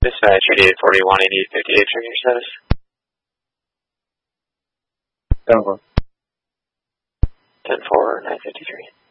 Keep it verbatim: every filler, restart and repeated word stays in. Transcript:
Dispatch eighty-eight forty-one, eighty-eight fifty-eight, check your status. ten four. ten four, nine fifty-three.